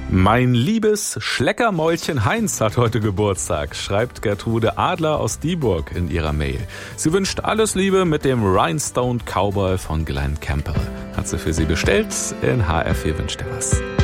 Mein liebes Schleckermäulchen Heinz hat heute Geburtstag, schreibt Gertrude Adler aus Dieburg in ihrer Mail. Sie wünscht alles Liebe mit dem Rhinestone Cowboy von Glenn Campbell. Hat sie für Sie bestellt, in HR4 wünscht er was.